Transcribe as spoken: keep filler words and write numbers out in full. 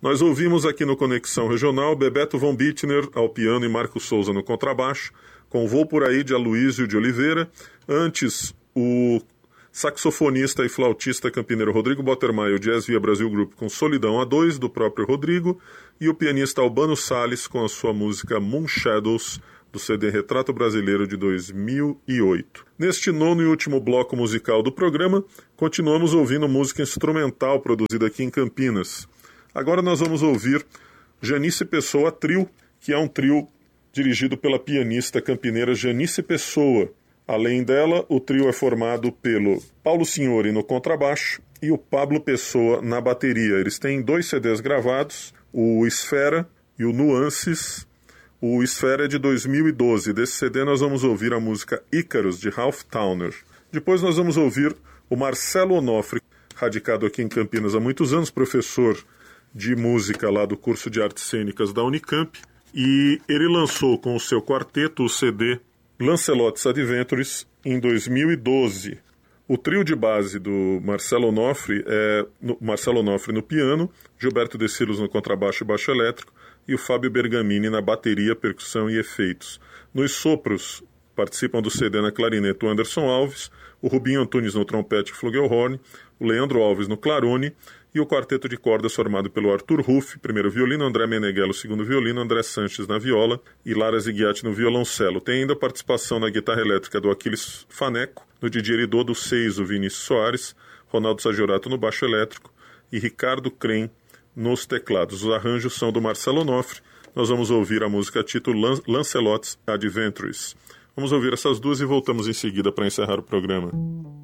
Nós ouvimos aqui no Conexão Regional Bebeto von Bittner ao piano e Marco Souza no contrabaixo, com Vou Por Aí de Aloísio de Oliveira. Antes, o saxofonista e flautista campineiro Rodrigo Bottermaio, Jazz Via Brasil Group, com Solidão A dois, do próprio Rodrigo, e o pianista Albano Salles com a sua música Moon Shadows, do C D Retrato Brasileiro de dois mil e oito. Neste nono e último bloco musical do programa, continuamos ouvindo música instrumental produzida aqui em Campinas. Agora nós vamos ouvir Janice Pessoa Trio, que é um trio dirigido pela pianista campineira Janice Pessoa. Além dela, o trio é formado pelo Paulo Signori no contrabaixo e o Pablo Pessoa na bateria. Eles têm dois C Ds gravados, o Esfera e o Nuances. O Esfera é de dois mil e doze. Desse C D nós vamos ouvir a música Ícaros, de Ralph Towner. Depois nós vamos ouvir o Marcelo Onofre, radicado aqui em Campinas há muitos anos, professor de música lá do curso de artes cênicas da Unicamp, e ele lançou com o seu quarteto o C D Lancelots Adventures em dois mil e doze. O trio de base do Marcelo Onofre é no, Marcelo Onofre no piano, Gilberto De Silos no contrabaixo e baixo elétrico e o Fábio Bergamini na bateria, percussão e efeitos. Nos sopros participam do C D na clarineta o Anderson Alves, o Rubinho Antunes no trompete e flugelhorn, o Leandro Alves no clarone e o quarteto de cordas formado pelo Arthur Ruff, primeiro violino, André Meneghello, segundo violino, André Sanches na viola e Lara Zighiatti no violoncelo. Tem ainda a participação na guitarra elétrica do Aquiles Faneco, no didgeridoo do seis, o Vinícius Soares, Ronaldo Sagiorato no baixo elétrico e Ricardo Crem nos teclados. Os arranjos são do Marcelo Onofre. Nós vamos ouvir a música título Lan- Lancelots Adventures. Vamos ouvir essas duas e voltamos em seguida para encerrar o programa.